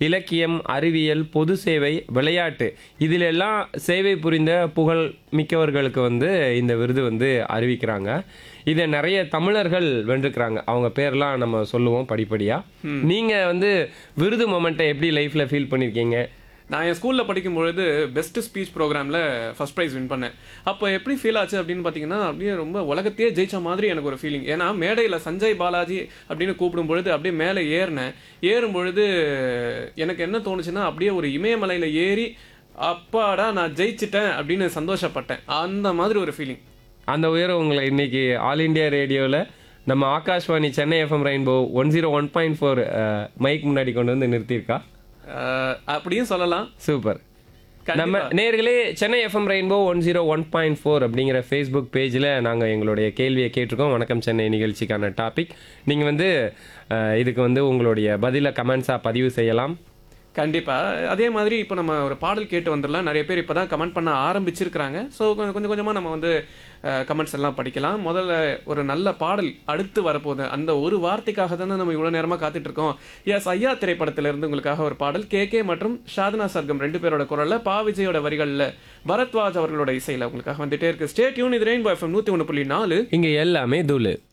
இலக்கியம், அறிவியல், பொது சேவை, விளையாட்டு இதிலெல்லாம் சேவை புரிந்த புகழ் மிக்கவர்களுக்கு வந்து இந்த விருது வந்து அறிவிக்கிறாங்க. இதை நிறைய தமிழர்கள் வென்றுக்கிறாங்க. அவங்க பேர்லாம் நம்ம சொல்லுவோம் படிப்படியா. நீங்க வந்து விருது மொமெண்ட்டை எப்படி லைஃப்ல ஃபீல் பண்ணிருக்கீங்க? நான் என் ஸ்கூலில் படிக்கும்பொழுது பெஸ்ட் ஸ்பீச் ப்ரோக்ராமில் ஃபர்ஸ்ட் ப்ரைஸ் வின் பண்ணேன். அப்போ எப்படி ஃபீல் ஆச்சு அப்படின்னு பார்த்தீங்கன்னா, அப்படியே ரொம்ப உலகத்தையே ஜெயிச்ச மாதிரி எனக்கு ஒரு ஃபீலிங். ஏன்னா மேடையில் சஞ்சய் பாலாஜி அப்படின்னு கூப்பிடும் பொழுது அப்படியே மேலே ஏறும் பொழுது எனக்கு என்ன தோணுச்சுன்னா, அப்படியே ஒரு இமயமலையில் ஏறி அப்பாடா நான் ஜெயிச்சிட்டேன் அப்படின்னு சந்தோஷப்பட்டேன். அந்த மாதிரி ஒரு ஃபீலிங். அந்த உயரம் உங்களை இன்னைக்கு ஆல் இண்டியா ரேடியோவில் நம்ம Akashvani Chennai FM rainbow 101.4 mic முன்னாடி கொண்டு வந்து நிறுத்தியிருக்கா? அப்படியும் சொல்லலாம். சூப்பர். நம்ம நேயர்களே, சென்னை எஃப்எம் ரெயின்போ 101.4 அப்படிங்கிற ஃபேஸ்புக் பேஜில் நாங்கள் எங்களுடைய கேள்வியை கேட்டிருக்கோம். வணக்கம் சென்னை நிகழ்ச்சிக்கான டாபிக். நீங்கள் வந்து இதுக்கு வந்து உங்களுடைய பதிலை கமெண்ட்ஸாக பதிவு செய்யலாம். கண்டிப்பாக. அதே மாதிரி இப்போ நம்ம ஒரு பாடல் கேட்டு வந்துடலாம். நிறைய பேர் இப்போ தான் கமெண்ட் பண்ண ஆரம்பிச்சிருக்கிறாங்க. ஸோ கொஞ்சம் கொஞ்சமாக நம்ம வந்து கமெண்ட்ஸ் எல்லாம் படிக்கலாம். முதல்ல ஒரு நல்ல பாடல் அடுத்து வரப்போகுது. அந்த ஒரு வார்த்தைக்காக தானே நம்ம இவ்வளோ நேரமாக காத்துட்ருக்கோம். எஸ் ஐயா திரைப்படத்திலிருந்து உங்களுக்காக ஒரு பாடல். கே மற்றும் ஷாதனா சர்க்கம் 2 பேரோட குரலில், பா விஜயோட வரிகளில், பரத்வாஜ் அவர்களோட இசையில் உங்களுக்காக வந்துட்டே இருக்கு. Stay tune. இது ரெயின்போ எஃப்எம் 101.4. இங்கே எல்லாமே தூளு.